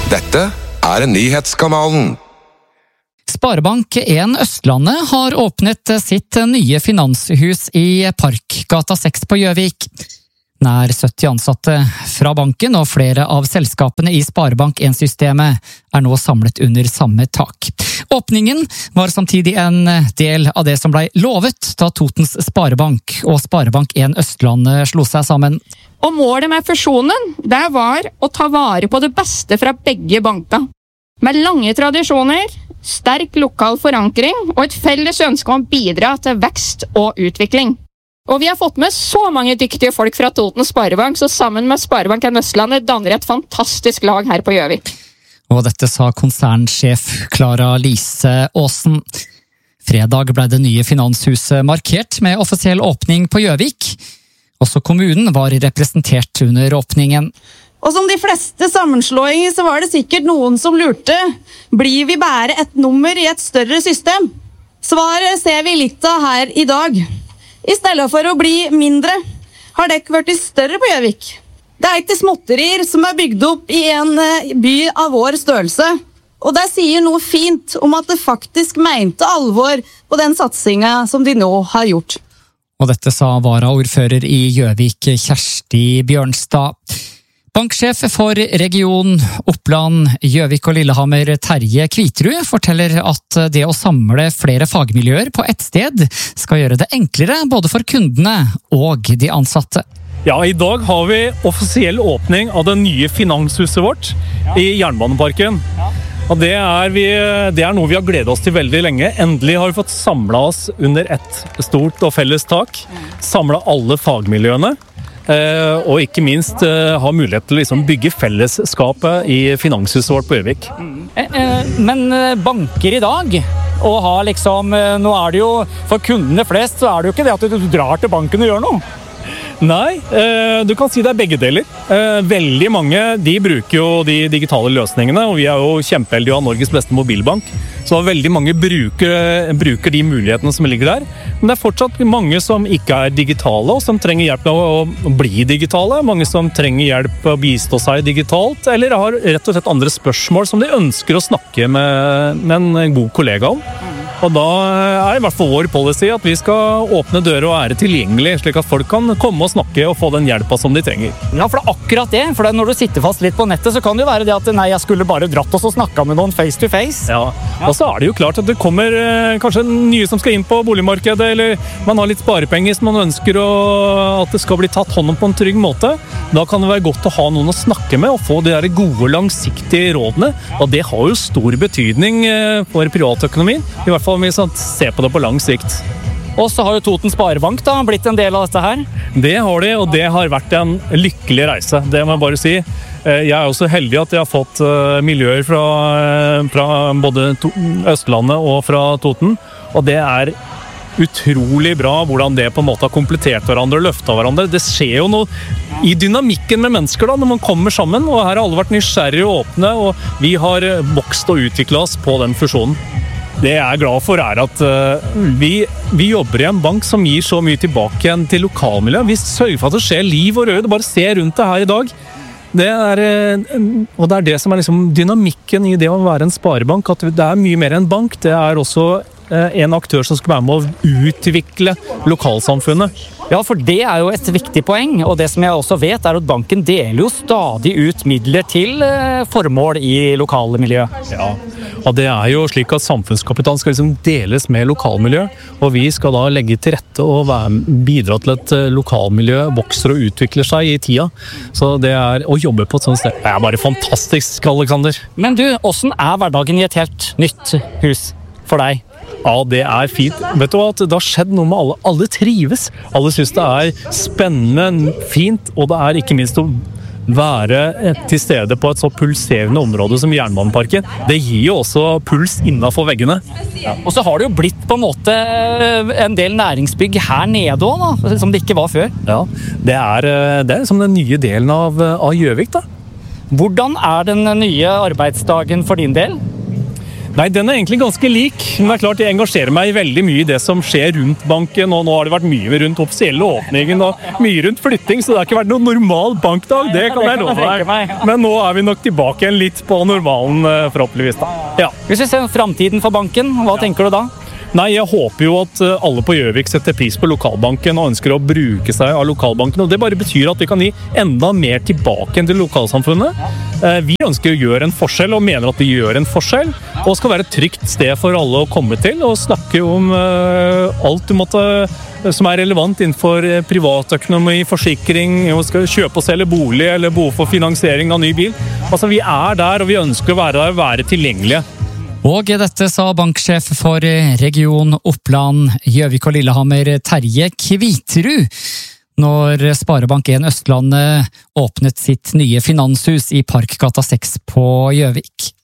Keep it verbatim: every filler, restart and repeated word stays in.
Dette er Nyhetskanalen. Sparebank en Østlandet har åpnet sitt nye finanshus i Parkgata seks på Gjøvik. Nær sytti ansatte fra banken og flere av selskapene i Sparebank en-systemet er nå samlet under samme tak. Åpningen var samtidig en del av det som ble lovet da Totens Sparebank og Sparebank en Østlandet slo seg sammen. Og målet med fusjonen, det var å ta vare på det beste fra begge banker. Med lange tradisjoner, sterk lokal forankring og et felles ønske om å bidra til vekst og utvikling. Og vi har fått med så mange dyktige folk fra Totens Sparebank, så sammen med Sparebank en Østlandet danner et fantastisk lag her på Gjøvik. Og dette sa konsernsjef Klara Lise Aasen. Fredag ble det nye finanshuset markert med offisiell åpning på Gjøvik. Også kommunen var representert under åpningen. Og som de fleste sammenslåinger så var det sikkert noen som lurte. Blir vi bare et nummer i et større system? Svaret ser vi litt av her i dag. I stedet for å bli mindre, har dekk vært større på Gjøvik. Det er ikke småtterier som er bygd opp i en by av vår størrelse. Og det sier noe fint om at det faktisk mente alvor på den satsingen som de nå har gjort. Og dette sa varaordfører i Gjøvik, Kjersti Bjørnstad. Banksjef for region Oppland, Gjøvik og Lillehammer, Terje Kvitrud, forteller at det å samle flere fagmiljøer på ett sted skal gjøre det enklere både for kundene og de ansatte. Ja, i dag har vi offisiell åpning av det nye finanshuset vårt i Jernbaneparken. Og det er, vi, det er noe vi har gledet oss til veldig lenge. Endelig har vi fått samlet oss under et stort og felles tak. Samlet alle fagmiljøene. Uh, og ikke minst uh, ha mulighet til å liksom bygge fellesskapet i finanshuset vårt på Gjøvik. Mm. Eh, eh, men banker i dag, og har liksom, eh, nå er det jo, for kundene flest, så er det jo ikke det at du drar til banken og gjør noe. Nei, uh, du kan si det er begge deler. Uh, veldig mange, de bruker jo de digitale løsningene, og vi er jo kjempeheldige å ha Norges beste mobilbank. Så veldig mange bruker, bruker de mulighetene som ligger der. Men det er fortsatt mange som ikke er digitale, og som trenger hjelp med å bli digitale. Mange som trenger hjelp med å bistå seg digitalt, eller har rett og slett andre spørsmål som de ønsker å snakke med, med en god kollega om. Og da er i hvert fall vår policy at vi skal åpne dører og være tilgjengelig, slik at folk kan komme og snakke og få den hjelpa som de trenger. Ja, for det er akkurat det. For når du sitter fast litt på nettet, så kan det jo være det at nei, jeg skulle bare dratt oss og snakka med noen face to face. Ja, og så er det jo klart at det kommer eh, kanskje nye som skal inn på boligmarkedet, eller man har litt sparepenger som man ønsker å, at det skal bli tatt hånd om på en trygg måte. Da kan det være godt å ha noen å snakke med og få de der gode, langsiktige rådene. Og det har jo stor betydning eh, for privatøkonomien. I hvert fall om vi ser på det på lang sikt. Og så har jo Totens Sparebank da blitt en del av dette her. Det har de, og det har vært en lykkelig reise. Det må jeg bare si. Jeg er også heldig at jeg har fått miljøer fra, fra både Østlandet og fra Toten. Og det er utrolig bra hvordan det på en måte har komplettert hverandre og løftet hverandre. Det skjer jo noe i dynamikken med mennesker da, når man kommer sammen. Og her har alle vært nysgjerrige og åpne, og vi har vokst og utviklet oss på den fusjonen. Det jeg er glad for er at uh, vi, vi jobber i en bank som gir så mye tilbake igjen til lokalmiljøet. Vi sørger for at det skjer liv og rød. Bare se rundt det her i dag. Det er, uh, og det er det som er liksom dynamikken i det å være en sparebank. At det er mye mer enn bank. Det er også uh, en aktør som skal være med å utvikle lokalsamfunnet. Ja, for det er jo et viktig poeng, og det som jeg også vet er at banken deler jo stadig ut midler til formål i lokale miljø. Ja, og det er jo slik at samfunnskapitalen skal liksom deles med lokalmiljø, og vi skal da legge til rette og være, bidra til at lokalmiljø vokser og utvikler seg i tida. Så det er å jobbe på et sånt sted. Det er bare fantastisk, Alexander. Men du, hvordan er hverdagen i et helt nytt hus for deg? Ja, det er fint. Vet du hva, det har skjedd noe med alle. Alle trives. Alle synes det er spennende, fint, og det er ikke minst å være til stede på et så pulserende område som Jernbaneparken. Det gir jo også puls innenfor veggene. Ja. Og så har det jo blitt på en måte en del næringsbygg her nede også, da, som det ikke var før. Ja, det er, det er som den nye delen av, av Gjøvik da. Hvordan er den nye arbeidsdagen for din del? Nei, den er egentlig ganske lik, men det er klart jeg engasjerer meg veldig mye i det som skjer rundt banken, og nå har det vært mye rundt offisielle åpningen og mye rundt flytting, så det har ikke vært noen normal bankdag, det kan jeg love deg. Men nå er vi nok tilbake igjen litt på normalen, forhåpentligvis da. Ja. Hvis vi ser fremtiden for banken, hva tenker du da? Nei, jeg håper jo at alle på Gjøvik setter pris på lokalbanken og ønsker å bruke seg av lokalbanken, og det bare betyr at vi kan gi enda mer tilbake enn til lokalsamfunnet. Vi ønsker å gjøre en forskjell og mener at vi gjør en forskjell, og skal være et trygt sted for alle å komme til og snakke om alt du måtte, som er relevant innenfor privatøkonomi, forsikring, skal kjøpe og selge bolig eller behov for finansiering av ny bil. Altså, vi er der, og vi ønsker å være der, være tilgjengelige. Og dette sa banksjef for region Oppland, Gjøvik og Lillehammer, Terje Kviterud, når Sparebank en Østlandet åpnet sitt nye finanshus i Parkgata seks på Gjøvik.